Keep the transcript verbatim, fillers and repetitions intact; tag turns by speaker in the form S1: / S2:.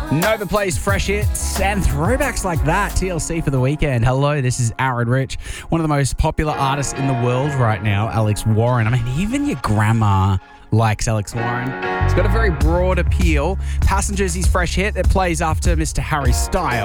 S1: Nova plays fresh hits and throwbacks like that. T L C for the weekend. Hello, this is Aaron Rich, one of the most popular artists in the world right now, Alex Warren. I mean, even your grandma likes Alex Warren. He's got a very broad appeal. Passengers, his fresh hit that plays after Mister Harry Styles.